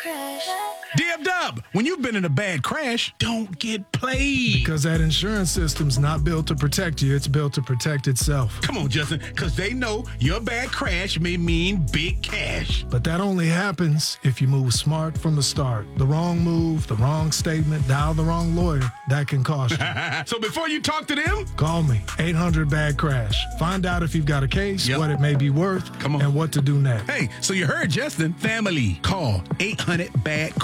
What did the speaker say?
crash. Dub, when you've been in a bad crash, don't get played. Because that insurance system's not built to protect you. It's built to protect itself. Come on, Justin, because they know your bad crash may mean big cash. But that only happens if you move smart from the start. The wrong move, the wrong statement, dial the wrong lawyer, that can cost you. So before you talk to them, call me, 800-BAD-CRASH. Find out if you've got a case, what it may be worth, Come on. and what to do next. Hey, so you heard Justin. Family, call 800-BAD-CRASH.